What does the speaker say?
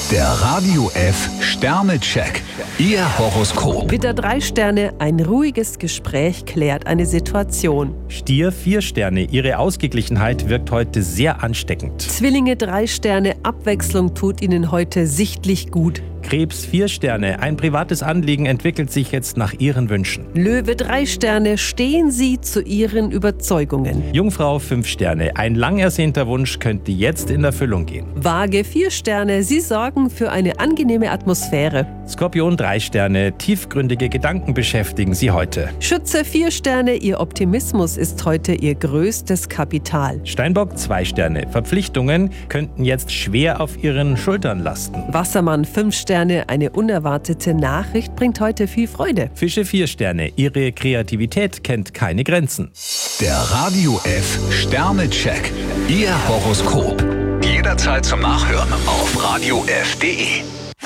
Der Radio F Sternecheck. Ihr Horoskop. Widder 3 Sterne, ein ruhiges Gespräch klärt eine Situation. Stier 4 Sterne, Ihre Ausgeglichenheit wirkt heute sehr ansteckend. Zwillinge 3 Sterne, Abwechslung tut Ihnen heute sichtlich gut. Krebs 4 Sterne, ein privates Anliegen entwickelt sich jetzt nach Ihren Wünschen. Löwe 3 Sterne, stehen Sie zu Ihren Überzeugungen. Jungfrau 5 Sterne, ein lang ersehnter Wunsch könnte jetzt in Erfüllung gehen. Waage 4 Sterne, Sie sorgen für eine angenehme Atmosphäre. Skorpion 3 Sterne, tiefgründige Gedanken beschäftigen Sie heute. Schütze 4 Sterne, Ihr Optimismus ist heute Ihr größtes Kapital. Steinbock 2 Sterne, Verpflichtungen könnten jetzt schwer auf Ihren Schultern lasten. Wassermann 5 Sterne, eine unerwartete Nachricht bringt heute viel Freude. Fische 4 Sterne, Ihre Kreativität kennt keine Grenzen. Der Radio F Sternecheck. Ihr Horoskop. Jederzeit zum Nachhören auf radiof.de.